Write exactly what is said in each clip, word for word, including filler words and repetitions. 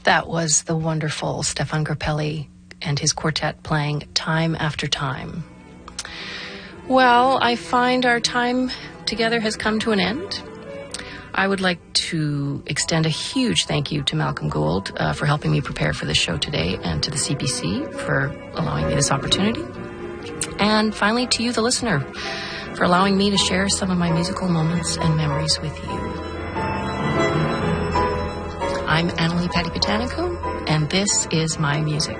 That was the wonderful Stefan Grappelli and his quartet playing Time After Time. Well, I find our time together has come to an end. I would like to extend a huge thank you to Malcolm Gould uh, for helping me prepare for this show today, and to the C B C for allowing me this opportunity. And finally, to you, the listener, for allowing me to share some of my musical moments and memories with you. I'm Annalie Patibutanicu, and this is my music.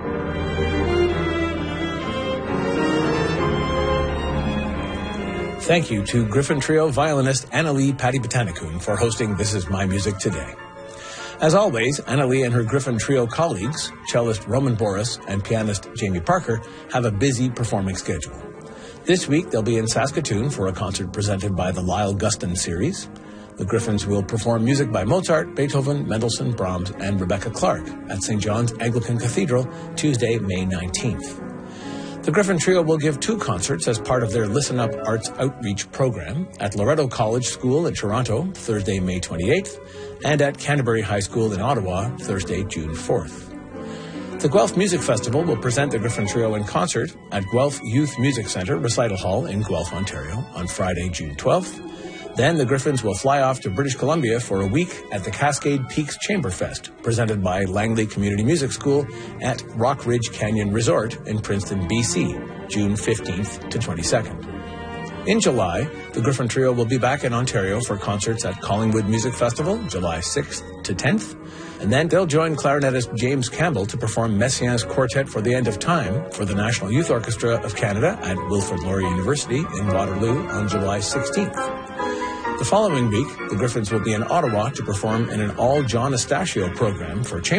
Thank you to Griffin Trio violinist Annalie Patibutanicu for hosting This Is My Music today. As always, Annalie and her Griffin Trio colleagues, cellist Roman Boris and pianist Jamie Parker, have a busy performing schedule. This week, they'll be in Saskatoon for a concert presented by the Lyle Guston Series. The Griffins will perform music by Mozart, Beethoven, Mendelssohn, Brahms, and Rebecca Clark at Saint John's Anglican Cathedral, Tuesday, May nineteenth. The Griffin Trio will give two concerts as part of their Listen Up Arts Outreach program at Loretto College School in Toronto, Thursday, May twenty-eighth, and at Canterbury High School in Ottawa, Thursday, June fourth. The Guelph Music Festival will present the Griffin Trio in concert at Guelph Youth Music Centre Recital Hall in Guelph, Ontario on Friday, June twelfth. Then the Griffins will fly off to British Columbia for a week at the Cascade Peaks Chamberfest, presented by Langley Community Music School at Rock Ridge Canyon Resort in Princeton, B C, June fifteenth to twenty-second. In July, the Griffin Trio will be back in Ontario for concerts at Collingwood Music Festival, July sixth to tenth. And then they'll join clarinetist James Campbell to perform Messiaen's Quartet for the End of Time for the National Youth Orchestra of Canada at Wilfrid Laurier University in Waterloo on July sixteenth. The following week, the Griffins will be in Ottawa to perform in an all-John Astachio program for chamber